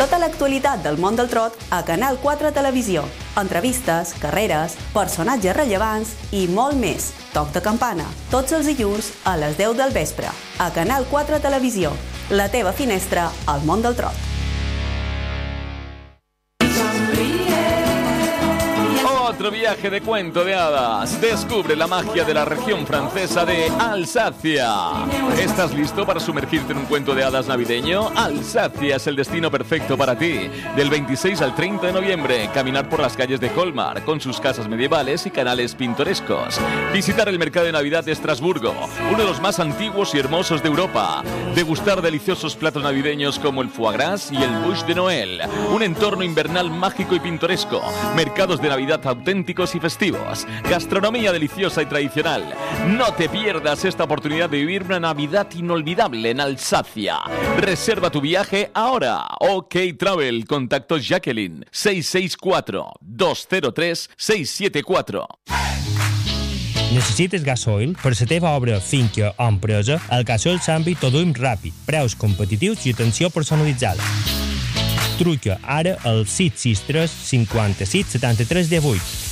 Tota l'actualitat del món del trot a Canal 4 Televisió. Entrevistes, carreres, personatges rellevants i molt més. Toc de campana, tots els dilluns a les 10 del vespre. A Canal 4 Televisió, la teva finestra al món del trot. Otro viaje de cuento de hadas. Descubre la magia de la región francesa de Alsacia. ¿Estás listo para sumergirte en un cuento de hadas navideño? Alsacia es el destino perfecto para ti. Del 26 al 30 de noviembre, caminar por las calles de Colmar, con sus casas medievales y canales pintorescos. Visitar el mercado de Navidad de Estrasburgo, uno de los más antiguos y hermosos de Europa. Degustar deliciosos platos navideños como el foie gras y el bûche de Noël. Un entorno invernal mágico y pintoresco. Mercados de Navidad auténticos y festivos, gastronomía deliciosa y tradicional. No te pierdas esta oportunidad de vivir una Navidad inolvidable en Alsacia. Reserva tu viaje ahora. OK Travel, contacto Jacqueline, 664-203-674. Necessites gasoil? Per la teva obra, finca o empresa, al Gasoil Sambi t'ho duim ràpid, preus competitius i atenció personalitzada. Truca ara al 663 57 73 18.